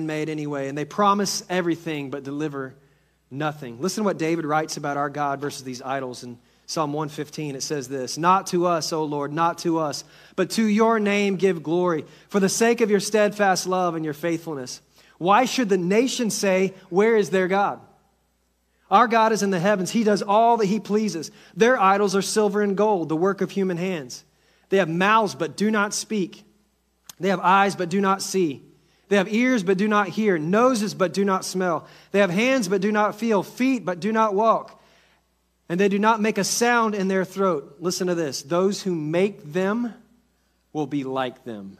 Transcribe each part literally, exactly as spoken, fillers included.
man-made anyway, and they promise everything but deliver nothing. Listen to what David writes about our God versus these idols in Psalm one fifteen. It says this, "Not to us, O Lord, not to us, but to your name give glory, for the sake of your steadfast love and your faithfulness. Why should the nations say, where is their God? Our God is in the heavens. He does all that he pleases. Their idols are silver and gold, the work of human hands. They have mouths but do not speak. They have eyes but do not see. They have ears but do not hear, noses but do not smell. They have hands but do not feel, feet but do not walk. And they do not make a sound in their throat." Listen to this. "Those who make them will be like them.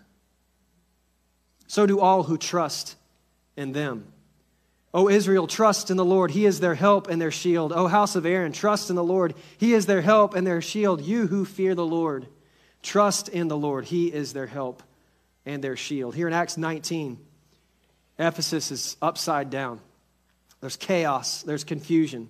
So do all who trust in them. O Israel, trust in the Lord. He is their help and their shield. O house of Aaron, trust in the Lord. He is their help and their shield. You who fear the Lord, trust in the Lord. He is their help and their shield." Here in Acts nineteen, Ephesus is upside down. There's chaos. There's confusion.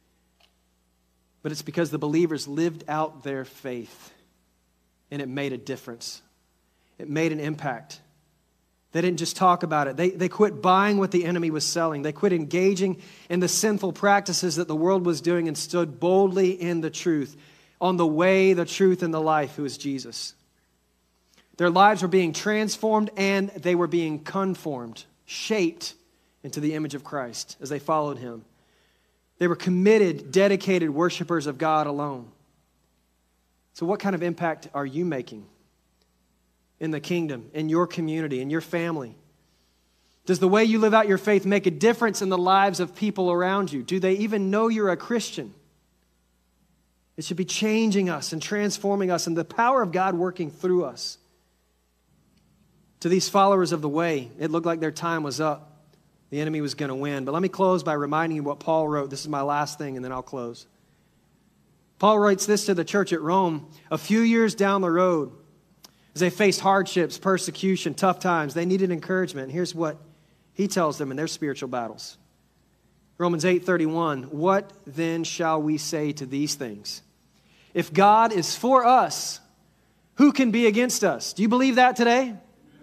But it's because the believers lived out their faith, and it made a difference. It made an impact. They didn't just talk about it. They, they quit buying what the enemy was selling. They quit engaging in the sinful practices that the world was doing and stood boldly in the truth, on the way, the truth, and the life, who is Jesus. Their lives were being transformed and they were being conformed, shaped into the image of Christ as they followed him. They were committed, dedicated worshipers of God alone. So what kind of impact are you making in the kingdom, in your community, in your family? Does the way you live out your faith make a difference in the lives of people around you? Do they even know you're a Christian? It should be changing us and transforming us, and the power of God working through us. To these followers of the way, it looked like their time was up. The enemy was going to win. But let me close by reminding you what Paul wrote. This is my last thing, and then I'll close. Paul writes this to the church at Rome a few years down the road. As they faced hardships, persecution, tough times, they needed encouragement. Here's what he tells them in their spiritual battles. Romans eight thirty-one, "What then shall we say to these things? If God is for us, who can be against us?" Do you believe that today?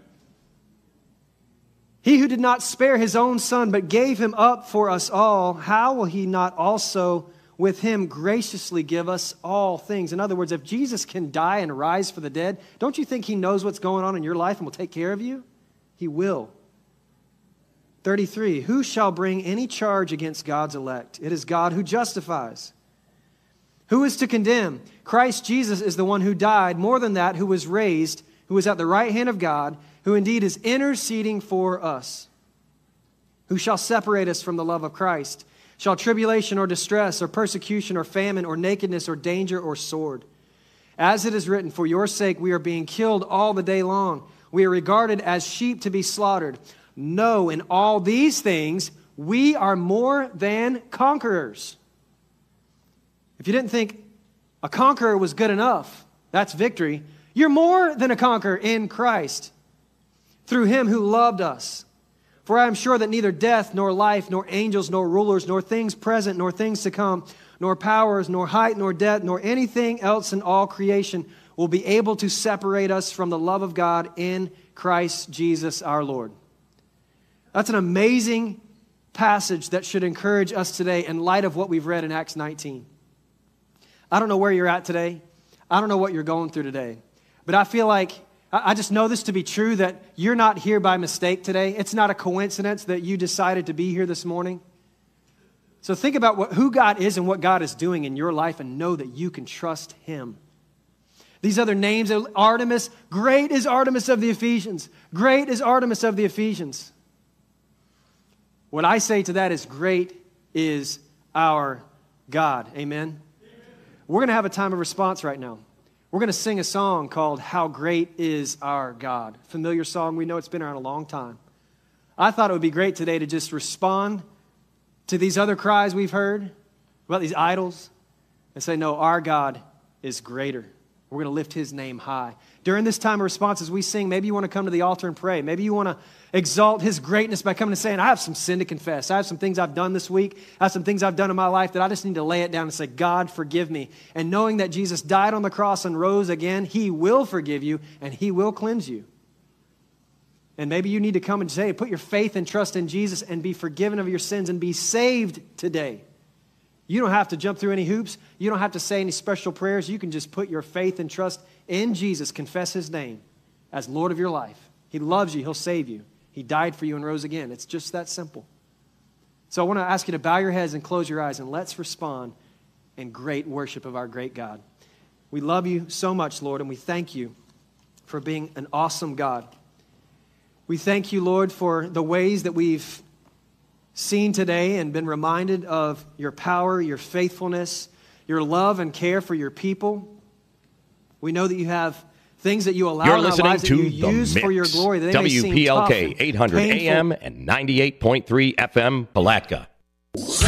"He who did not spare his own son, but gave him up for us all, how will he not also with him graciously give us all things?" In other words, if Jesus can die and rise for the dead, don't you think he knows what's going on in your life and will take care of you? He will. thirty-three, "Who shall bring any charge against God's elect? It is God who justifies. Who is to condemn? Christ Jesus is the one who died, more than that, who was raised, who is at the right hand of God, who indeed is interceding for us. Who shall separate us from the love of Christ? Shall tribulation or distress or persecution or famine or nakedness or danger or sword? As it is written, for your sake we are being killed all the day long. We are regarded as sheep to be slaughtered. No, in all these things we are more than conquerors." If you didn't think a conqueror was good enough, that's victory. You're more than a conqueror in Christ, through him who loved us. "For I am sure that neither death, nor life, nor angels, nor rulers, nor things present, nor things to come, nor powers, nor height, nor depth, nor anything else in all creation will be able to separate us from the love of God in Christ Jesus our Lord." That's an amazing passage that should encourage us today in light of what we've read in Acts nineteen. I don't know where you're at today. I don't know what you're going through today. But I feel like I just know this to be true, that you're not here by mistake today. It's not a coincidence that you decided to be here this morning. So think about what, who God is and what God is doing in your life, and know that you can trust him. These other names, Artemis, great is Artemis of the Ephesians. Great is Artemis of the Ephesians. What I say to that is, great is our God. Amen? Amen. We're going to have a time of response right now. We're going to sing a song called "How Great Is Our God." Familiar song. We know it's been around a long time. I thought it would be great today to just respond to these other cries we've heard about these idols and say, no, our God is greater. We're going to lift his name high. During this time of response, as we sing, maybe you want to come to the altar and pray. Maybe you want to exalt his greatness by coming and saying, I have some sin to confess. I have some things I've done this week. I have some things I've done in my life that I just need to lay it down and say, God, forgive me. And knowing that Jesus died on the cross and rose again, he will forgive you and he will cleanse you. And maybe you need to come and say, put your faith and trust in Jesus and be forgiven of your sins and be saved today. You don't have to jump through any hoops. You don't have to say any special prayers. You can just put your faith and trust in Jesus, confess his name as Lord of your life. He loves you. He'll save you. He died for you and rose again. It's just that simple. So I want to ask you to bow your heads and close your eyes, and let's respond in great worship of our great God. We love you so much, Lord, and we thank you for being an awesome God. We thank you, Lord, for the ways that we've seen today and been reminded of your power, your faithfulness, your love and care for your people. We know that you have things that you allow You're in our listening lives that to you The use Mix. for your glory. That they W P L K may seem tough and eight hundred painful. A M and ninety-eight point three F M, Palatka.